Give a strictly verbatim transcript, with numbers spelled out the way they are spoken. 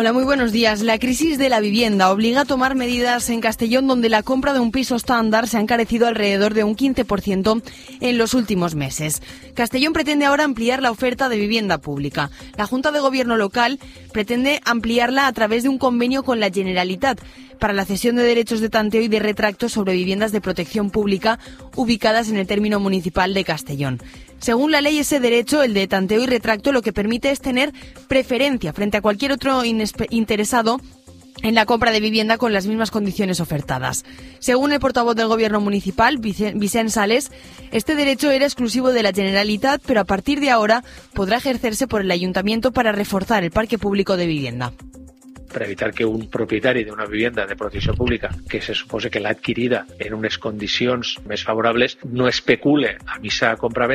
Hola, muy buenos días. La crisis de la vivienda obliga a tomar medidas en Castellón, donde la compra de un piso estándar se ha encarecido alrededor de un quince por ciento en los últimos meses. Castellón pretende ahora ampliar la oferta de vivienda pública. La Junta de Gobierno local pretende ampliarla a través de un convenio con la Generalitat para la cesión de derechos de tanteo y de retracto sobre viviendas de protección pública ubicadas en el término municipal de Castellón. Según la ley, ese derecho, el de tanteo y retracto, lo que permite es tener preferencia frente a cualquier otro interesado en la compra de vivienda con las mismas condiciones ofertadas. Según el portavoz del Gobierno municipal, Vicent Sales, este derecho era exclusivo de la Generalitat, pero a partir de ahora podrá ejercerse por el Ayuntamiento para reforzar el parque público de vivienda. Per evitar que un propietari d'una vivenda de protecció pública, que se suposa que l'ha adquirida en unes condicions més favorables, no especule a missa compravenda